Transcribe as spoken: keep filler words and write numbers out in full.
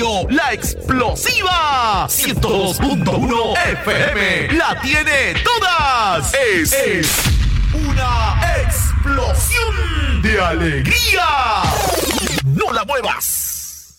La explosiva ciento dos punto uno F M la tiene todas. Es, es una explosión de alegría. No la muevas.